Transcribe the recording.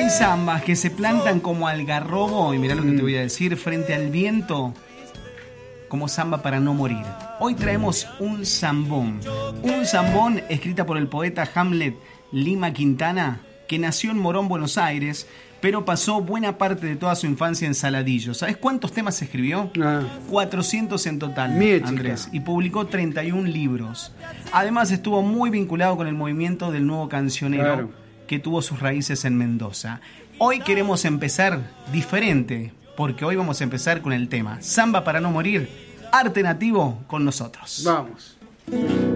Hay zambas que se plantan como algarrobo, y mirá lo que te voy a decir, frente al viento, como zamba para no morir. Hoy traemos un zambón. Un zambón escrita por el poeta Hamlet Lima Quintana, que nació en Morón, Buenos Aires, pero pasó buena parte de toda su infancia en Saladillo. ¿Sabes cuántos temas escribió? 400 en total, Andrés, y publicó 31 libros. Además estuvo muy vinculado con el movimiento del nuevo cancionero, que tuvo sus raíces en Mendoza. Hoy queremos empezar diferente, porque hoy vamos a empezar con el tema Zamba para no morir, arte nativo con nosotros. Vamos.